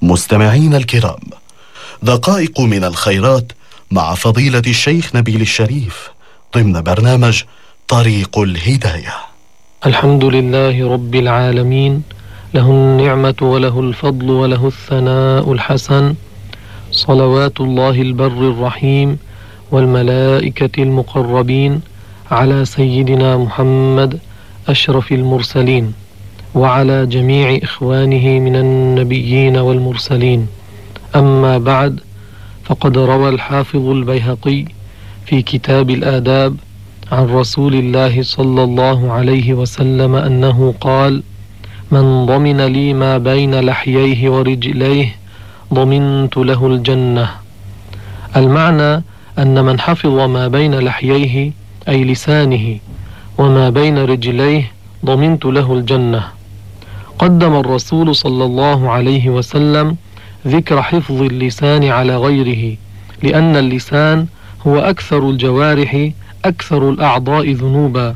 مستمعين الكرام، دقائق من الخيرات مع فضيلة الشيخ نبيل الشريف ضمن برنامج طريق الهداية. الحمد لله رب العالمين، له النعمة وله الفضل وله الثناء الحسن، صلوات الله البر الرحيم والملائكة المقربين على سيدنا محمد أشرف المرسلين وعلى جميع إخوانه من النبيين والمرسلين. أما بعد، فقد روى الحافظ البيهقي في كتاب الآداب عن رسول الله صلى الله عليه وسلم أنه قال: من ضمن لي ما بين لحييه ورجليه ضمنت له الجنة. المعنى أن من حفظ ما بين لحييه أي لسانه وما بين رجليه ضمنت له الجنة. قدم الرسول صلى الله عليه وسلم ذكر حفظ اللسان على غيره، لأن اللسان هو أكثر الجوارح أكثر الأعضاء ذنوبا،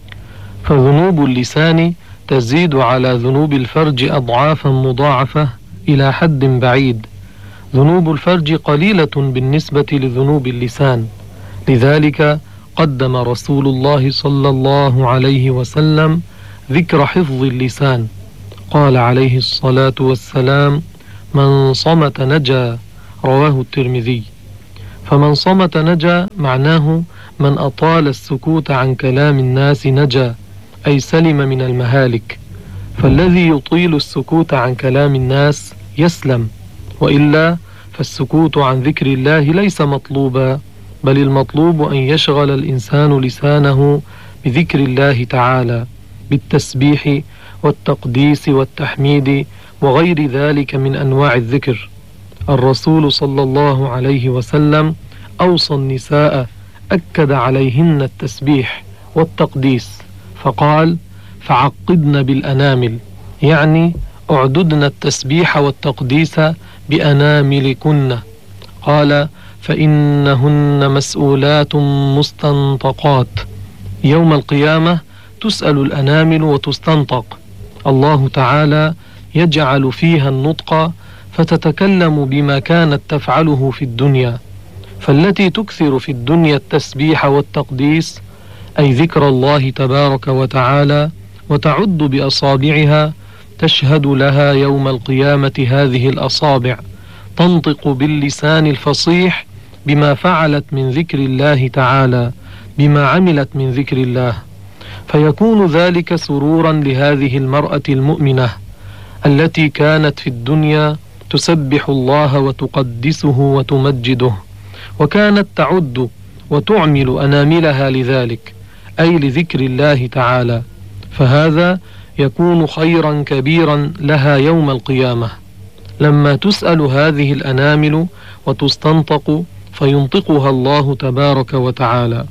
فذنوب اللسان تزيد على ذنوب الفرج أضعافا مضاعفة إلى حد بعيد. ذنوب الفرج قليلة بالنسبة لذنوب اللسان، لذلك قدم رسول الله صلى الله عليه وسلم ذكر حفظ اللسان. قال عليه الصلاة والسلام: من صمت نجا، رواه الترمذي. فمن صمت نجا معناه من أطال السكوت عن كلام الناس نجا، أي سلم من المهالك. فالذي يطيل السكوت عن كلام الناس يسلم، وإلا فالسكوت عن ذكر الله ليس مطلوبا، بل المطلوب أن يشغل الإنسان لسانه بذكر الله تعالى، بالتسبيح والتقديس والتحميد وغير ذلك من أنواع الذكر. الرسول صلى الله عليه وسلم أوصى النساء أكد عليهن التسبيح والتقديس، فقال: فعقدن بالأنامل، يعني اعددن التسبيح والتقديس بأناملكن. قال: فإنهن مسؤولات مستنطقات، يوم القيامة تسأل الأنامل وتستنطق. الله تعالى يجعل فيها النطق فتتكلم بما كانت تفعله في الدنيا. فالتي تكثر في الدنيا التسبيح والتقديس، أي ذكر الله تبارك وتعالى، وتعد بأصابعها، تشهد لها يوم القيامة هذه الأصابع، تنطق باللسان الفصيح بما فعلت من ذكر الله تعالى، بما عملت من ذكر الله. فيكون ذلك سرورا لهذه المرأة المؤمنة التي كانت في الدنيا تسبح الله وتقدسه وتمجده، وكانت تعد وتعمل أناملها لذلك، أي لذكر الله تعالى. فهذا يكون خيرا كبيرا لها يوم القيامة، لما تسأل هذه الأنامل وتستنطق فينطقها الله تبارك وتعالى.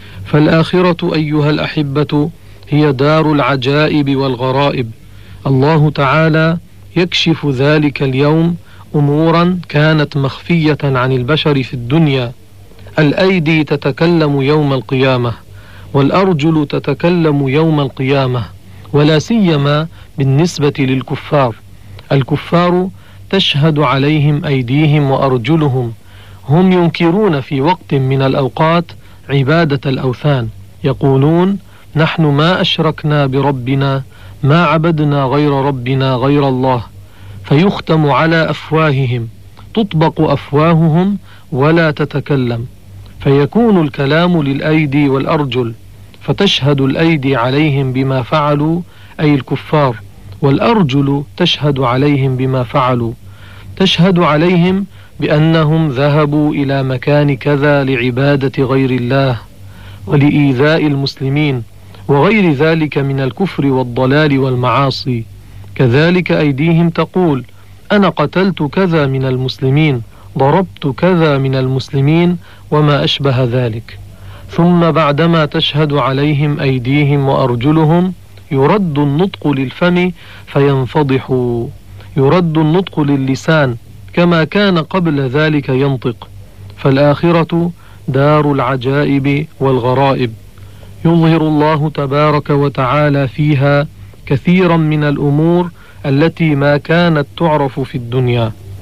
فالآخرة أيها الأحبة هي دار العجائب والغرائب. الله تعالى يكشف ذلك اليوم أمورا كانت مخفية عن البشر في الدنيا. الأيدي تتكلم يوم القيامة، والأرجل تتكلم يوم القيامة، ولا سيما بالنسبة للكفار. الكفار تشهد عليهم أيديهم وأرجلهم. هم ينكرون في وقت من الأوقات عبادة الأوثان، يقولون: نحن ما أشركنا بربنا، ما عبدنا غير ربنا غير الله. فيختم على أفواههم، تطبق أفواههم ولا تتكلم، فيكون الكلام للأيدي والأرجل، فتشهد الأيدي عليهم بما فعلوا، أي الكفار، والأرجل تشهد عليهم بما فعلوا، تشهد عليهم بأنهم ذهبوا إلى مكان كذا لعبادة غير الله ولإيذاء المسلمين وغير ذلك من الكفر والضلال والمعاصي. كذلك أيديهم تقول: أنا قتلت كذا من المسلمين، ضربت كذا من المسلمين، وما أشبه ذلك. ثم بعدما تشهد عليهم أيديهم وأرجلهم يرد النطق للفم فينفضحوا، يرد النطق للسان كما كان قبل ذلك ينطق. فالآخرة دار العجائب والغرائب، يظهر الله تبارك وتعالى فيها كثيرا من الأمور التي ما كانت تعرف في الدنيا.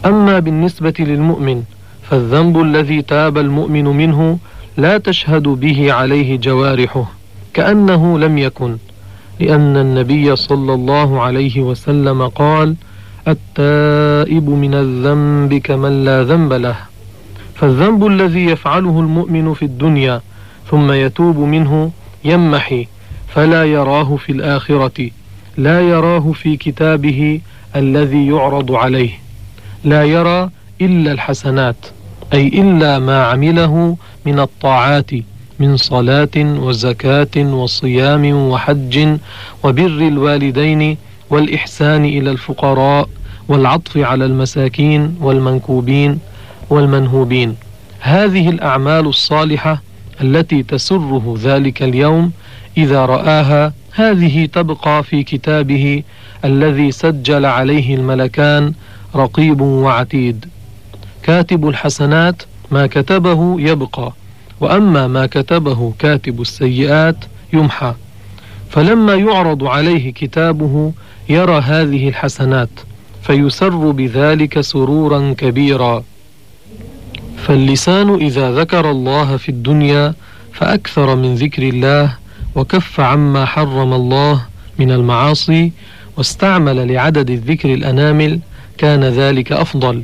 أما بالنسبة للمؤمن فالذنب الذي تاب المؤمن منه لا تشهد به عليه جوارحه، كأنه لم يكن، لأن النبي صلى الله عليه وسلم قال: التائب من الذنب كمن لا ذنب له. فالذنب الذي يفعله المؤمن في الدنيا ثم يتوب منه يمحي، فلا يراه في الآخرة، لا يراه في كتابه الذي يعرض عليه، لا يرى إلا الحسنات، أي إلا ما عمله من الطاعات من صلاة وزكاة وصيام وحج وبر الوالدين والإحسان إلى الفقراء والعطف على المساكين والمنكوبين والمنهوبين. هذه الأعمال الصالحة التي تسره ذلك اليوم إذا رآها، هذه تبقى في كتابه الذي سجل عليه الملكان رقيب وعتيد. كاتب الحسنات ما كتبه يبقى، وأما ما كتبه كاتب السيئات يمحى. فلما يعرض عليه كتابه يرى هذه الحسنات فيسر بذلك سرورا كبيرا. فاللسان إذا ذكر الله في الدنيا فأكثر من ذكر الله وكف عما حرم الله من المعاصي واستعمل لعدد الذكر الأنامل كان ذلك أفضل.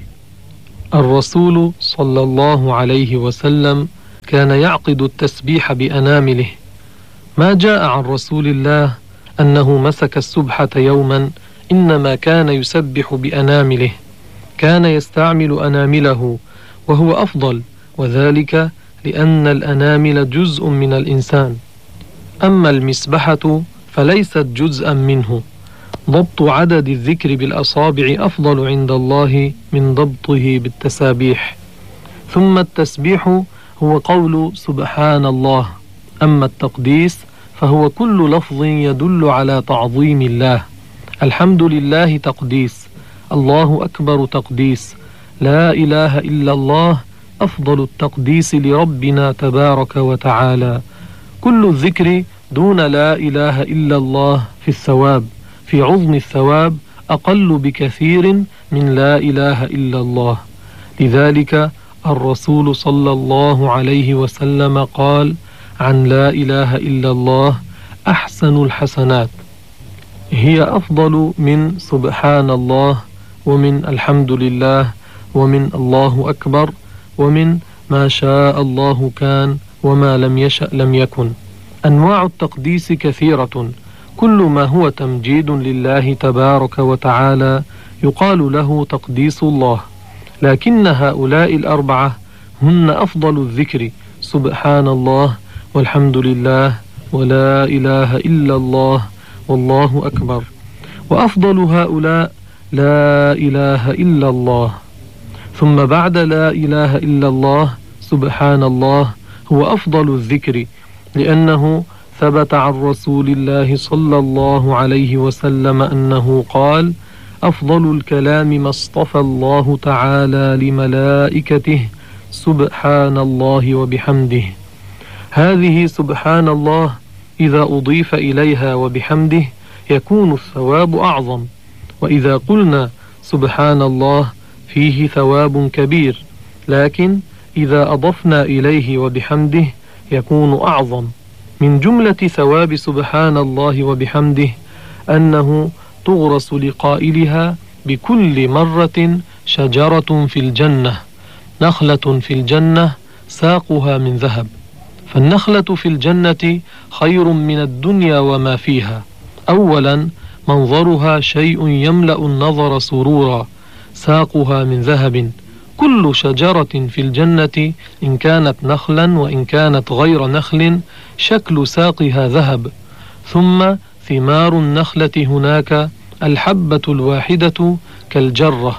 الرسول صلى الله عليه وسلم كان يعقد التسبيح بأنامله. ما جاء عن رسول الله أنه مسك السبحة يوما، إنما كان يسبح بأنامله، كان يستعمل أنامله وهو أفضل، وذلك لأن الأنامل جزء من الإنسان، أما المسبحة فليست جزءا منه. ضبط عدد الذكر بالأصابع أفضل عند الله من ضبطه بالتسابيح. ثم التسبيح هو قول سبحان الله. أما التقديس فهو كل لفظ يدل على تعظيم الله. الحمد لله تقديس، الله أكبر تقديس، لا إله إلا الله أفضل التقديس لربنا تبارك وتعالى. كل الذكر دون لا إله إلا الله في الثواب، في عظم الثواب أقل بكثير من لا إله إلا الله. لذلك الرسول صلى الله عليه وسلم قال عن لا إله إلا الله: أحسن الحسنات. هي أفضل من سبحان الله، ومن الحمد لله، ومن الله أكبر، ومن ما شاء الله كان وما لم يشأ لم يكن. أنواع التقديس كثيرة، كل ما هو تمجيد لله تبارك وتعالى يقال له تقديس الله، لكن هؤلاء الأربعة هن أفضل الذكر: سبحان الله، والحمد لله، ولا إله إلا الله، والله أكبر. وأفضل هؤلاء لا إله إلا الله. ثم بعد لا إله إلا الله سبحان الله هو أفضل الذكر، لأنه ثبت عن رسول الله صلى الله عليه وسلم أنه قال: أفضل الكلام ما اصطفى الله تعالى لملائكته سبحان الله وبحمده. هذه سبحان الله إذا أضيف إليها وبحمده يكون الثواب أعظم، وإذا قلنا سبحان الله فيه ثواب كبير، لكن إذا أضفنا إليه وبحمده يكون أعظم. من جملة ثواب سبحان الله وبحمده أنه تغرس لقائلها بكل مرة شجرة في الجنة، نخلة في الجنة ساقها من ذهب. فالنخلة في الجنة خير من الدنيا وما فيها. أولا منظرها شيء يملأ النظر سرورا، ساقها من ذهب. كل شجرة في الجنة إن كانت نخلا وإن كانت غير نخل شكل ساقها ذهب. ثم ثمار النخلة هناك الحبة الواحدة كالجرة.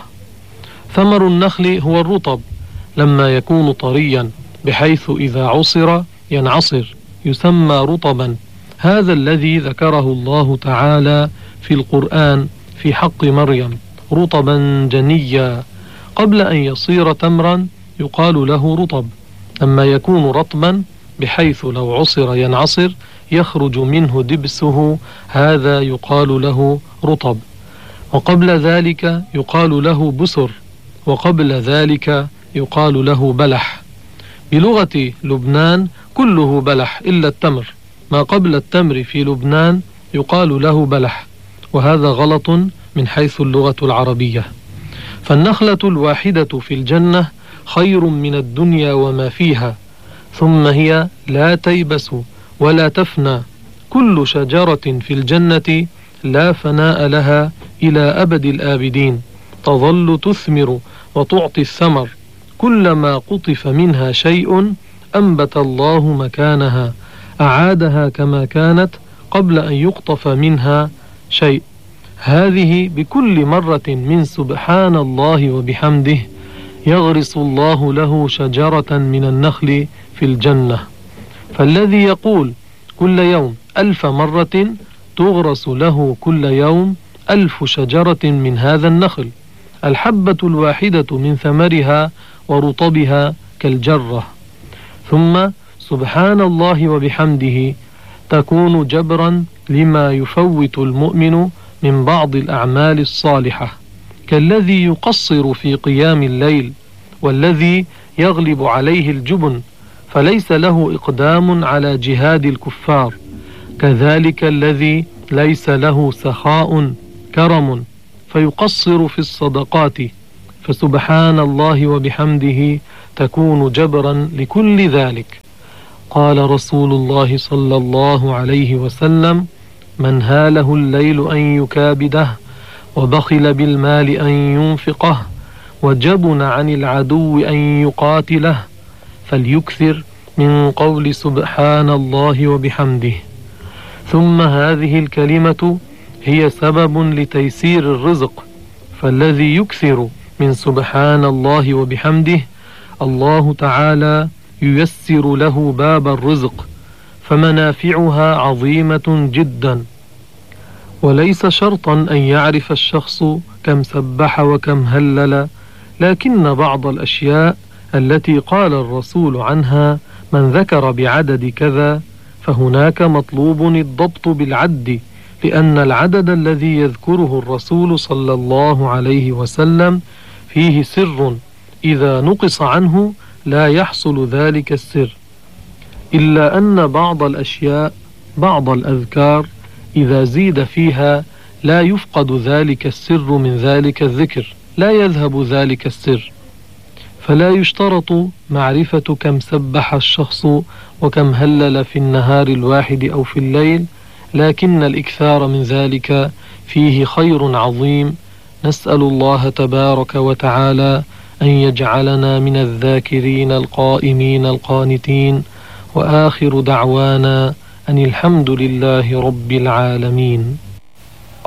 ثمر النخل هو الرطب لما يكون طريا، بحيث إذا عصر ينعصر يسمى رطبا. هذا الذي ذكره الله تعالى في القرآن في حق مريم: رطبا جنيا. قبل أن يصير تمرا يقال له رطب. لما يكون رطبا بحيث لو عصر ينعصر يخرج منه دبسه، هذا يقال له رطب. وقبل ذلك يقال له بسر، وقبل ذلك يقال له بلح. بلغة لبنان كله بلح إلا التمر، ما قبل التمر في لبنان يقال له بلح، وهذا غلط من حيث اللغة العربية. فالنخلة الواحدة في الجنة خير من الدنيا وما فيها، ثم هي لا تيبس ولا تفنى. كل شجرة في الجنة لا فناء لها إلى أبد الآبدين، تظل تثمر وتعطي الثمر، كلما قطف منها شيء أنبت الله مكانها، أعادها كما كانت قبل أن يقطف منها شيء. هذه بكل مرة من سبحان الله وبحمده يغرس الله له شجرة من النخل في الجنة. فالذي يقول كل يوم 1000 مرة تغرس له كل يوم 1000 شجرة من هذا النخل. الحبة الواحدة من ثمرها ورطبها كالجرة. ثم سبحان الله وبحمده تكون جبرا لما يفوت المؤمن من بعض الأعمال الصالحة، كالذي يقصر في قيام الليل، والذي يغلب عليه الجبن فليس له إقدام على جهاد الكفار، كذلك الذي ليس له سخاء كرم فيقصر في الصدقات. فسبحان الله وبحمده تكون جبرا لكل ذلك. قال رسول الله صلى الله عليه وسلم: من هاله الليل أن يكابده، وبخل بالمال أن ينفقه، وجبن عن العدو أن يقاتله، فليكثر من قول سبحان الله وبحمده. ثم هذه الكلمة هي سبب لتيسير الرزق، فالذي يكثر من سبحان الله وبحمده الله تعالى ييسر له باب الرزق، فمنافعها عظيمة جدا. وليس شرطا أن يعرف الشخص كم سبح وكم هلل، لكن بعض الأشياء التي قال الرسول عنها من ذكر بعدد كذا فهناك مطلوب الضبط بالعد، لأن العدد الذي يذكره الرسول صلى الله عليه وسلم فيه سر، إذا نقص عنه لا يحصل ذلك السر. إلا أن بعض الأشياء، بعض الأذكار إذا زيد فيها لا يفقد ذلك السر من ذلك الذكر، لا يذهب ذلك السر. فلا يشترط معرفة كم سبح الشخص وكم هلل في النهار الواحد أو في الليل، لكن الإكثار من ذلك فيه خير عظيم. نسأل الله تبارك وتعالى أن يجعلنا من الذاكرين القائمين القانتين، وآخر دعوانا أن الحمد لله رب العالمين.